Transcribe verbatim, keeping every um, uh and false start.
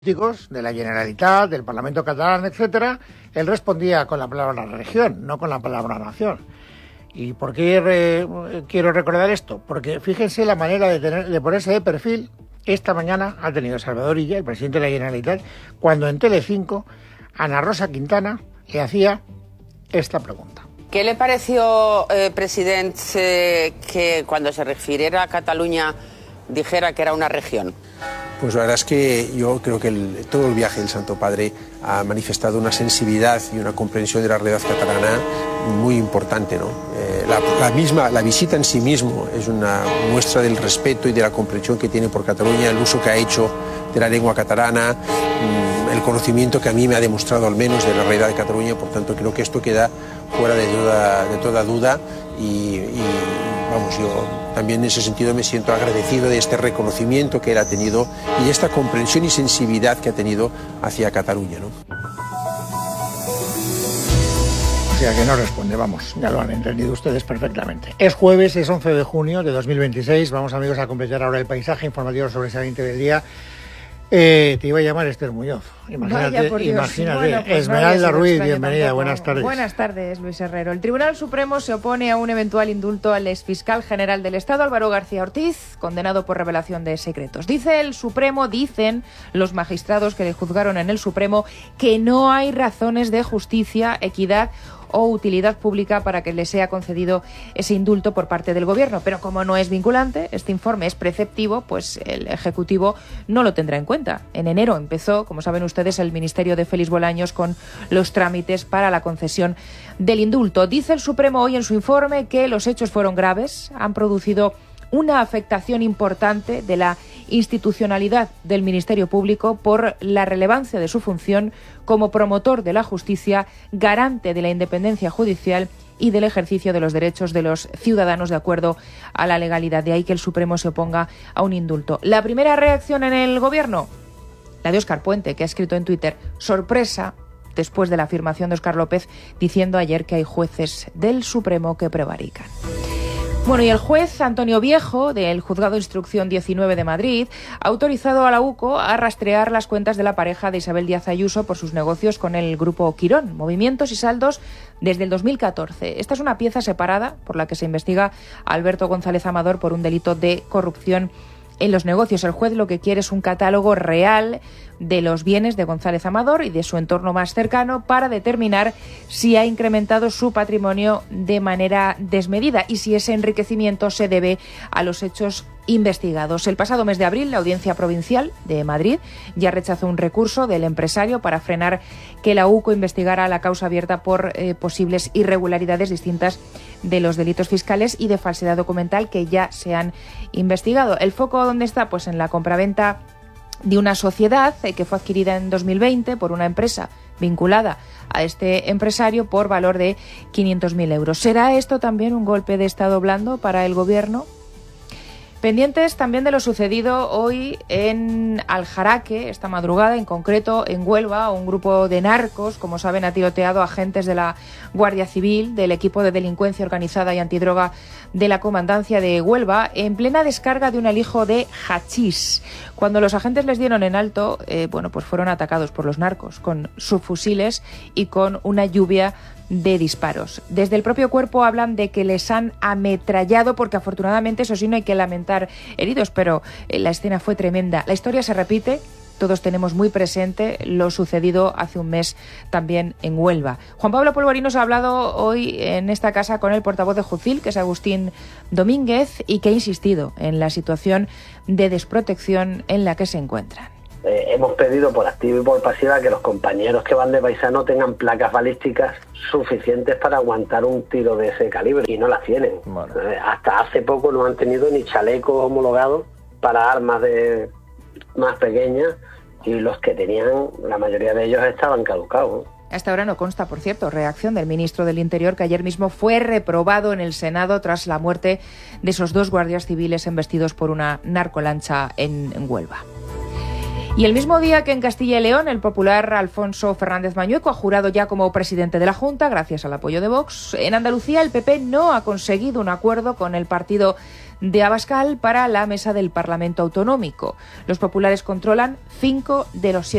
políticos de la Generalitat, del Parlamento catalán, etcétera, él respondía con la palabra región, no con la palabra nación. ¿Y por qué re, quiero recordar esto? Porque fíjense la manera de, tener, de ponerse de perfil. Esta mañana ha tenido Salvador Illa, el presidente de la Generalitat, cuando en Telecinco Ana Rosa Quintana le hacía esta pregunta. ¿Qué le pareció, eh, presidente, eh, que cuando se refiriera a Cataluña dijera que era una región? Pues la verdad es que yo creo que el, todo el viaje del Santo Padre ha manifestado una sensibilidad y una comprensión de la realidad catalana muy importante, ¿no? Eh, la, la misma, la visita en sí mismo es una muestra del respeto y de la comprensión que tiene por Cataluña, el uso que ha hecho de la lengua catalana, mmm, el conocimiento que a mí me ha demostrado al menos de la realidad de Cataluña. Por tanto, creo que esto queda fuera de toda, de toda duda y, y vamos, yo también en ese sentido me siento agradecido de este reconocimiento que él ha tenido y de esta comprensión y sensibilidad que ha tenido hacia Cataluña, ¿no? O sea que no responde, vamos, ya lo han entendido ustedes perfectamente. Es jueves, es once de junio de dos mil veintiséis, vamos amigos a completar ahora el paisaje informativo sobresaliente del día. Eh, te iba a llamar Esther Muñoz. Imagínate, imagínate. Bueno, pues Esmeralda Ruiz, bienvenida, tampoco. Buenas tardes. Buenas tardes, Luis Herrero. El Tribunal Supremo se opone a un eventual indulto al exfiscal general del Estado, Álvaro García Ortiz, condenado por revelación de secretos. Dice el Supremo, dicen los magistrados que le juzgaron en el Supremo, que no hay razones de justicia, equidad o utilidad pública para que le sea concedido ese indulto por parte del Gobierno. Pero como no es vinculante, este informe es preceptivo, pues el Ejecutivo no lo tendrá en cuenta. En enero empezó, como saben ustedes, el Ministerio de Félix Bolaños con los trámites para la concesión del indulto. Dice el Supremo hoy en su informe que los hechos fueron graves, han producido una afectación importante de la institucionalidad del Ministerio Público por la relevancia de su función como promotor de la justicia, garante de la independencia judicial y del ejercicio de los derechos de los ciudadanos de acuerdo a la legalidad. De ahí que el Supremo se oponga a un indulto. La primera reacción en el Gobierno, la de Óscar Puente, que ha escrito en Twitter, sorpresa, después de la afirmación de Óscar López, diciendo ayer que hay jueces del Supremo que prevarican. Bueno, y el juez Antonio Viejo, del Juzgado de Instrucción diecinueve de Madrid, ha autorizado a la U C O a rastrear las cuentas de la pareja de Isabel Díaz Ayuso por sus negocios con el Grupo Quirón, movimientos y saldos desde el dos mil catorce. Esta es una pieza separada por la que se investiga a Alberto González Amador por un delito de corrupción en los negocios. El juez lo que quiere es un catálogo real de los bienes de González Amador y de su entorno más cercano para determinar si ha incrementado su patrimonio de manera desmedida y si ese enriquecimiento se debe a los hechos investigados. El pasado mes de abril, la Audiencia Provincial de Madrid ya rechazó un recurso del empresario para frenar que la U C O investigara la causa abierta por eh, posibles irregularidades distintas de los delitos fiscales y de falsedad documental que ya se han investigado. ¿El foco dónde está? Pues en la compraventa de una sociedad eh, que fue adquirida en dos mil veinte por una empresa vinculada a este empresario por valor de quinientos mil euros. ¿Será esto también un golpe de Estado blando para el Gobierno? Pendientes también de lo sucedido hoy en Aljaraque, esta madrugada, en concreto en Huelva. Un grupo de narcos, como saben, ha tiroteado a agentes de la Guardia Civil, del equipo de delincuencia organizada y antidroga de la Comandancia de Huelva, en plena descarga de un alijo de hachís. Cuando los agentes les dieron en alto, eh, bueno, pues fueron atacados por los narcos con subfusiles y con una lluvia de disparos. Desde el propio cuerpo hablan de que les han ametrallado, porque afortunadamente, eso sí, no hay que lamentar heridos, pero la escena fue tremenda. La historia se repite, todos tenemos muy presente lo sucedido hace un mes también en Huelva. Juan Pablo Polvorinos ha hablado hoy en esta casa con el portavoz de Jucil, que es Agustín Domínguez, y que ha insistido en la situación de desprotección en la que se encuentran. Eh, hemos pedido por activa y por pasiva que los compañeros que van de paisano tengan placas balísticas suficientes para aguantar un tiro de ese calibre, y no las tienen. Bueno. Eh, hasta hace poco no han tenido ni chalecos homologados para armas de más pequeñas, y los que tenían, la mayoría de ellos estaban caducados. Hasta ahora no consta, por cierto, reacción del ministro del Interior, que ayer mismo fue reprobado en el Senado tras la muerte de esos dos guardias civiles embestidos por una narcolancha en, en Huelva. Y el mismo día que en Castilla y León el popular Alfonso Fernández Mañueco ha jurado ya como presidente de la Junta, gracias al apoyo de Vox, en Andalucía el P P no ha conseguido un acuerdo con el partido de Abascal para la mesa del Parlamento Autonómico. Los populares controlan cinco de los siete